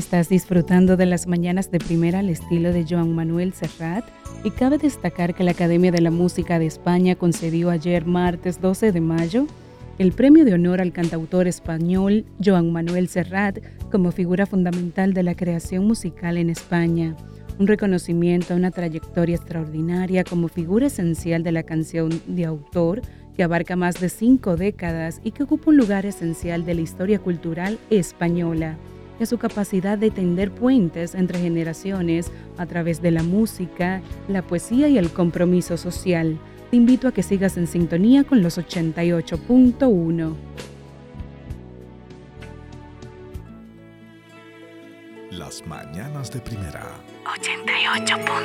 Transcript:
Estás disfrutando de las mañanas de primera al estilo de Joan Manuel Serrat y cabe destacar que la Academia de la Música de España concedió ayer martes 12 de mayo el premio de honor al cantautor español Joan Manuel Serrat como figura fundamental de la creación musical en España, un reconocimiento a una trayectoria extraordinaria como figura esencial de la canción de autor que abarca más de 5 décadas y que ocupa un lugar esencial de la historia cultural española, y a su capacidad de tender puentes entre generaciones a través de la música, la poesía y el compromiso social. Te invito a que sigas en sintonía con los 88.1. Las mañanas de primera. 88.